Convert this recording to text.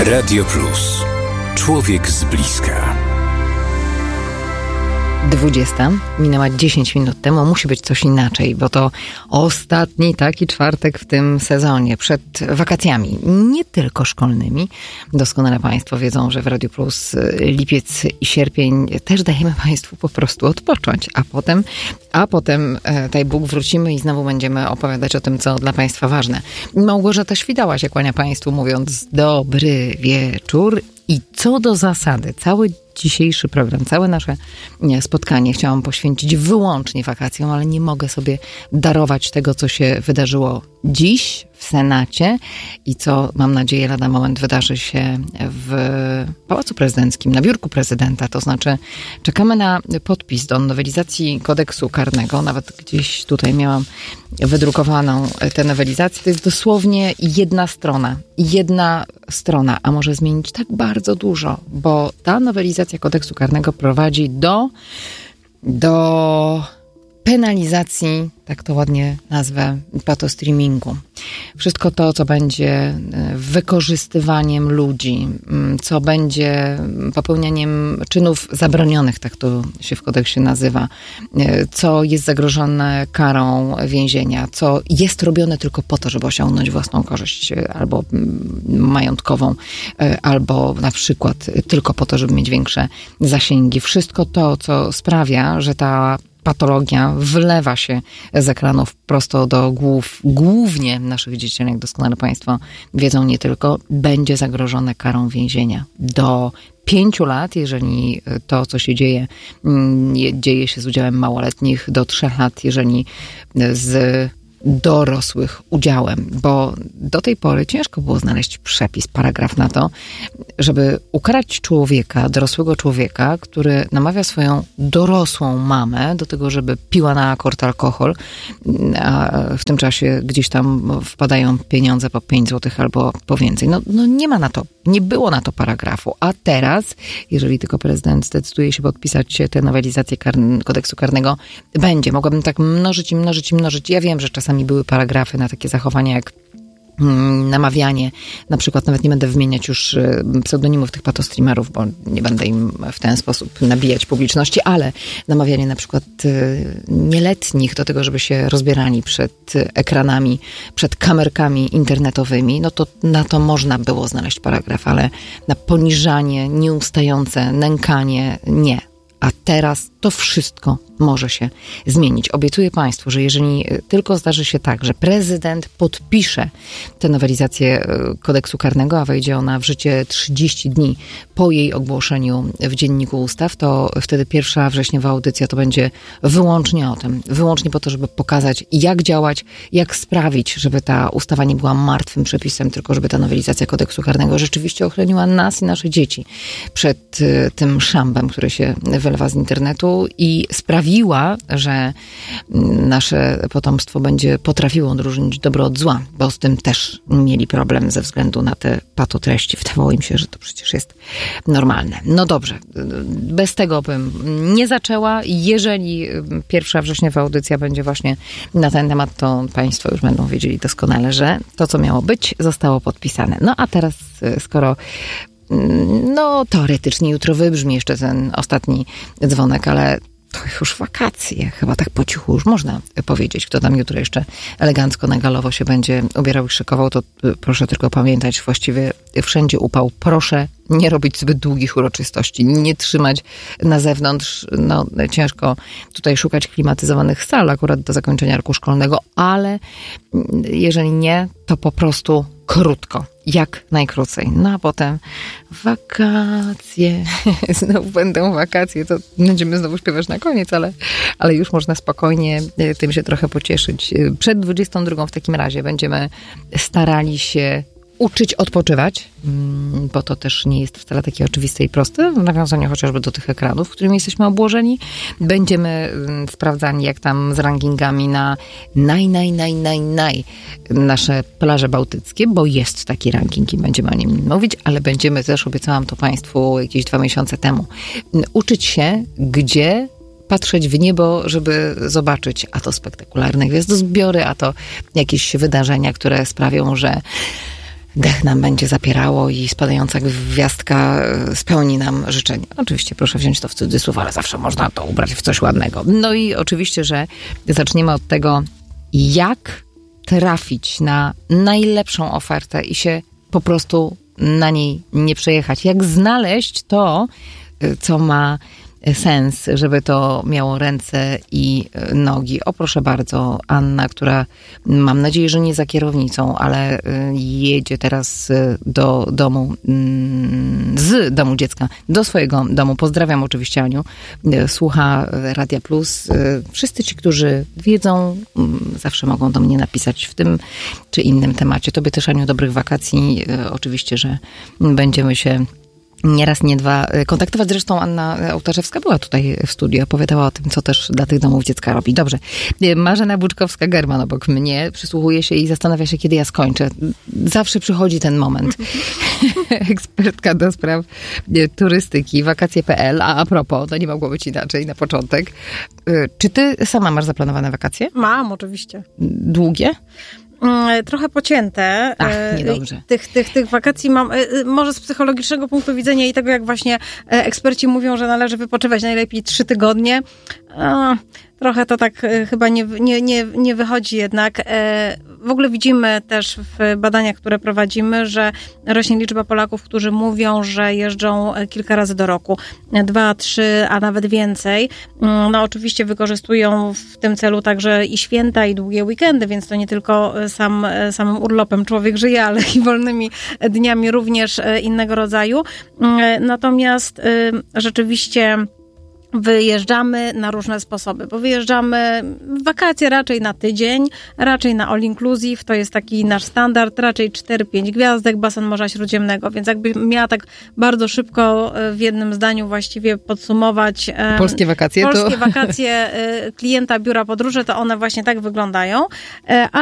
Radio Plus. Człowiek z bliska. 20. Minęła 10 minut temu. Musi być coś inaczej, bo to ostatni taki czwartek w tym sezonie, przed wakacjami, nie tylko szkolnymi. Doskonale Państwo wiedzą, że w Radio Plus lipiec i sierpień też dajemy Państwu po prostu odpocząć, a potem daj Bóg, wrócimy i znowu będziemy opowiadać o tym, co dla Państwa ważne. Małgorzata Świdała się kłania Państwu, mówiąc dobry wieczór. I co do zasady, cały dzisiejszy program, całe nasze spotkanie chciałam poświęcić wyłącznie wakacjom, ale nie mogę sobie darować tego, co się wydarzyło dziś w Senacie i co, mam nadzieję, lada moment wydarzy się w Pałacu Prezydenckim, na biurku prezydenta. To znaczy czekamy na podpis do nowelizacji kodeksu karnego. Nawet gdzieś tutaj miałam wydrukowaną tę nowelizację. To jest dosłownie jedna strona, a może zmienić tak bardzo dużo, bo ta nowelizacja kodeksu karnego prowadzi do penalizacji, tak to ładnie nazwę, patostreamingu. Wszystko to, co będzie wykorzystywaniem ludzi, co będzie popełnianiem czynów zabronionych, tak to się w kodeksie nazywa, co jest zagrożone karą więzienia, co jest robione tylko po to, żeby osiągnąć własną korzyść albo majątkową, albo na przykład tylko po to, żeby mieć większe zasięgi. Wszystko to, co sprawia, że ta patologia wlewa się z ekranów prosto do głów, głównie naszych dzieci, jak doskonale Państwo wiedzą, nie tylko, będzie zagrożone karą więzienia do 5 lat, jeżeli to, co się dzieje się z udziałem małoletnich, do 3 lat, jeżeli z dorosłych udziałem, bo do tej pory ciężko było znaleźć przepis, paragraf na to, żeby ukarać człowieka, dorosłego człowieka, który namawia swoją dorosłą mamę do tego, żeby piła na akord alkohol, a w tym czasie gdzieś tam wpadają pieniądze po 5 zł albo po więcej. No nie ma na to, nie było na to paragrafu, a teraz, jeżeli tylko prezydent zdecyduje się podpisać tę nowelizację kodeksu karnego, będzie. Mogłabym tak mnożyć. Ja wiem, że czasami były paragrafy na takie zachowania jak namawianie, na przykład nawet nie będę wymieniać już pseudonimów tych patostreamerów, bo nie będę im w ten sposób nabijać publiczności, ale namawianie na przykład nieletnich do tego, żeby się rozbierali przed ekranami, przed kamerkami internetowymi, no to na to można było znaleźć paragraf, ale na poniżanie, nieustające, nękanie nie. A teraz to wszystko może się zmienić. Obiecuję Państwu, że jeżeli tylko zdarzy się tak, że prezydent podpisze tę nowelizację kodeksu karnego, a wejdzie ona w życie 30 dni po jej ogłoszeniu w Dzienniku Ustaw, to wtedy pierwsza wrześniowa audycja to będzie wyłącznie o tym. Wyłącznie po to, żeby pokazać, jak działać, jak sprawić, żeby ta ustawa nie była martwym przepisem, tylko żeby ta nowelizacja kodeksu karnego rzeczywiście ochroniła nas i nasze dzieci przed tym szambem, który się wylewa z internetu i sprawiła, że nasze potomstwo będzie potrafiło odróżnić dobro od zła, bo z tym też mieli problem ze względu na te patotreści. Wydawało im się, że to przecież jest normalne. No dobrze, bez tego bym nie zaczęła. Jeżeli pierwsza wrześniowa audycja będzie właśnie na ten temat, to Państwo już będą wiedzieli doskonale, że to, co miało być, zostało podpisane. No a teraz, skoro teoretycznie jutro wybrzmi jeszcze ten ostatni dzwonek, ale to już wakacje, chyba tak po cichu już można powiedzieć. Kto tam jutro jeszcze elegancko na galowo się będzie ubierał i szykował, to proszę tylko pamiętać, właściwie wszędzie upał. Proszę nie robić zbyt długich uroczystości, nie trzymać na zewnątrz. No, ciężko tutaj szukać klimatyzowanych sal akurat do zakończenia roku szkolnego, ale jeżeli nie, to po prostu krótko, jak najkrócej. No a potem wakacje, znowu będą wakacje, to będziemy znowu śpiewać na koniec, ale już można spokojnie tym się trochę pocieszyć. Przed 22 w takim razie będziemy starali się uczyć odpoczywać, bo to też nie jest wcale takie oczywiste i proste, w nawiązaniu chociażby do tych ekranów, którymi jesteśmy obłożeni. Będziemy sprawdzani jak tam z rankingami na nasze plaże bałtyckie, bo jest taki ranking i będziemy o nim mówić, ale będziemy też, obiecałam to Państwu jakieś 2 miesiące temu, uczyć się, gdzie patrzeć w niebo, żeby zobaczyć, a to spektakularne gwiazdozbiory, a to jakieś wydarzenia, które sprawią, że dech nam będzie zapierało i spadająca gwiazdka spełni nam życzenie. Oczywiście proszę wziąć to w cudzysłów, ale zawsze można to ubrać w coś ładnego. No i oczywiście, że zaczniemy od tego, jak trafić na najlepszą ofertę i się po prostu na niej nie przejechać. Jak znaleźć to, co ma sens, żeby to miało ręce i nogi. O, proszę bardzo, Anna, która mam nadzieję, że nie za kierownicą, ale jedzie teraz do domu, z domu dziecka do swojego domu. Pozdrawiam oczywiście Aniu. Słucha Radia Plus. Wszyscy ci, którzy wiedzą, zawsze mogą do mnie napisać w tym czy innym temacie. Tobie też, Aniu, dobrych wakacji. Oczywiście, że będziemy się nie raz, nie dwa kontaktować. Zresztą Anna Ołtarzewska była tutaj w studiu, opowiadała o tym, co też dla tych domów dziecka robi. Dobrze. Marzena Buczkowska-German obok mnie przysłuchuje się i zastanawia się, kiedy ja skończę. Zawsze przychodzi ten moment. Ekspertka do spraw turystyki, wakacje.pl. A propos, to nie mogło być inaczej na początek. Czy ty sama masz zaplanowane wakacje? Mam, oczywiście. Długie? Trochę pocięte. Ach, niedobrze. Tych wakacji mam, może z psychologicznego punktu widzenia i tego, jak właśnie eksperci mówią, że należy wypoczywać najlepiej 3 tygodnie. Trochę to tak chyba nie wychodzi jednak. W ogóle widzimy też w badaniach, które prowadzimy, że rośnie liczba Polaków, którzy mówią, że jeżdżą kilka razy do roku. 2, 3, a nawet więcej. No oczywiście wykorzystują w tym celu także i święta, i długie weekendy, więc to nie tylko samym urlopem człowiek żyje, ale i wolnymi dniami również innego rodzaju. Natomiast rzeczywiście wyjeżdżamy na różne sposoby, bo wyjeżdżamy w wakacje raczej na tydzień, raczej na all inclusive, to jest taki nasz standard, raczej 4-5 gwiazdek, basen Morza Śródziemnego, więc jakby miała tak bardzo szybko w jednym zdaniu właściwie podsumować polskie wakacje wakacje klienta biura podróży, to one właśnie tak wyglądają,